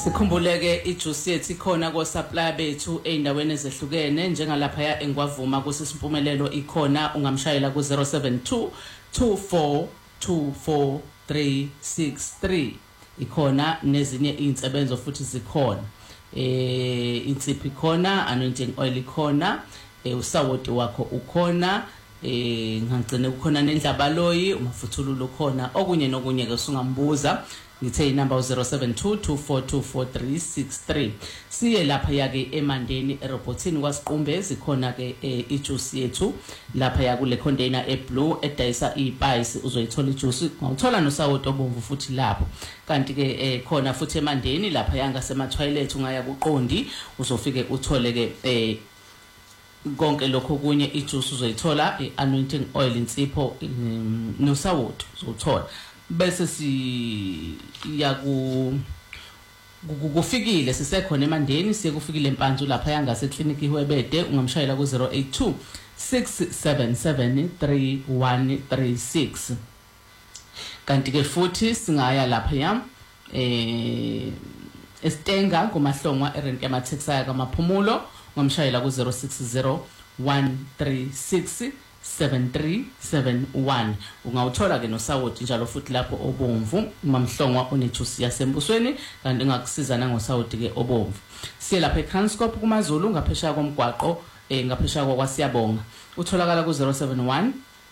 Sikhumbuleke ijuice yethu ikhona ko supplier bethu eindaweni ezehlukene njengalapha ya eNgwavuma kusisimpumelelo ikhona ungamshayela ku 072 2424 ikhona nezinye insebenzo futhi zikhona insiphi khona anointing oil ikhona usawoti wakho ukhona ngagcine ukhona nendlabaloyi umafuthululo khona okunye nokunye ke sungambuza ngithe inamba 0722424363 siye lapha yake eMandeni eRobotini kwaSiqumbe zikhona ke ijuice yethu lapha ya kule container eblue edayisa ispice uzoyithola ijuice ngawuthola nosawoti obomvu futhi lapho kanti ke khona futhi eMandeni lapha yanga sema toilet ungaya kuqondi uzofike uthole ke konke lokho kunye ijuice uzoyithola anointing oil insipho nosawoti uzothola bese kufikile sisekhona eMandeni siye kufikile eMpanzu lapha yangase clinic iHwebede ungamshayela ku 082 677 3136 kanti ke futhi singaya lapha ya eStenga kumahlongwa eRent yamaTexaya kaMaphumulo ungamshayela ku 060 136 7371 ungawuthola ke nosawoti njalo futhi lapho obomvu mamhlongwa unejuice yasembusweni kanti ngakusiza nangosawoti ke obomvu siye lapha eKranskop kumaZulu ngaphesha komgwaqo ngaphesha kwaSiyabonga utholakala ku 071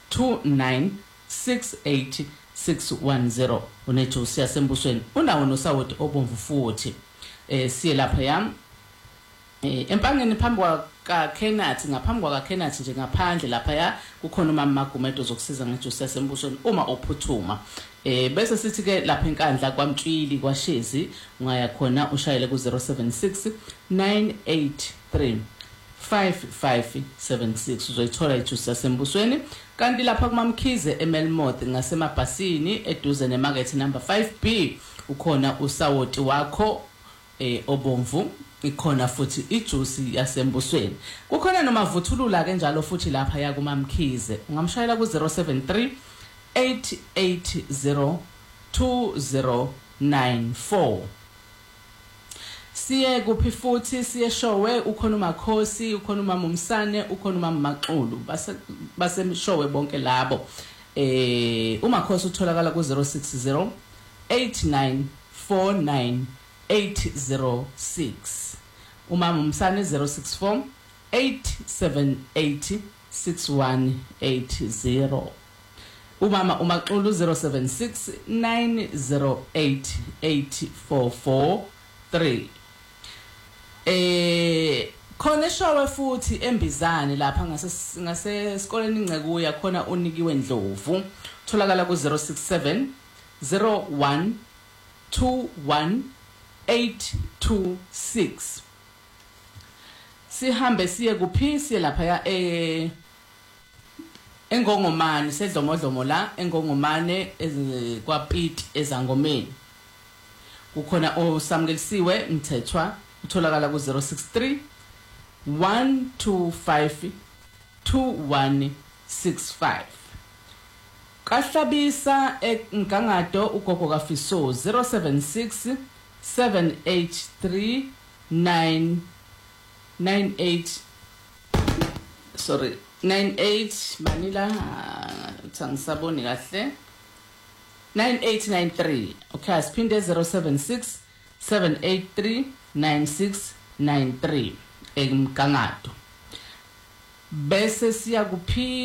2968 610 unejuice yasembusweni unawo nosawoti obomvu futhi siye lapha yam empangeni phambi kwa Kenathi ngaphambi kwa Kenathi nje ngaphandle lapha ya kukhona umama Magumedo zokusiza ngejuice yasembusweni uma ophuthuma bese sithi ke lapha enkandla kwaMtshwili kwaShezi ungaya khona ushayele ku 076 983 5576 uzoyithola ijuice yasembusweni kanti lapha kuMamkhize eMelmoth ngasemabhasini eduze nemarket number 5B ukhona usawoti wakho obomvu ikhona futhi ijuice yasembusweni kukhona nomavuthulula ke njalo futhi lapha ya kuMamkhize ungamshayela ku 073 880 2094 siye kuphi futhi siye Showe ukhona uMakhosi ukhona uMama Umsane ukhona uMama Maxulu basemshowe bonke labo uMakhosi utholakala ku 060 8949 806 umama Umsane 064 878 6180 umama uMaxulu 076 908 8443 khona Showe futhi eMbizane lapha ngase esikoleni Ingcekuya khona unikiwe Ndlovu tholakala ku 067 01 21 826 sihambe siye kuphi siye lapha ya eNgongomane sedlomodlomo la eNgongomane kwaPete ezangomeni kukhona osamkelisiwe Mthethwa utholakala ku 063 125 2165 kaHlabisa eNkangado ugogo kaFiso 076 783 998 Manila tsangisaboni kahle 9893 okay asiphinde 076 783 9693 eMkangado bese siya kuphi